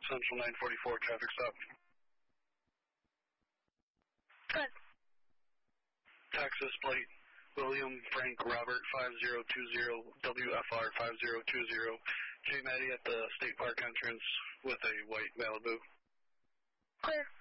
Central 944, traffic stop. Good. Texas plate, William Frank Robert 5020, WFR 5020, J. Maddie at the State Park entrance with a white Malibu. Clear.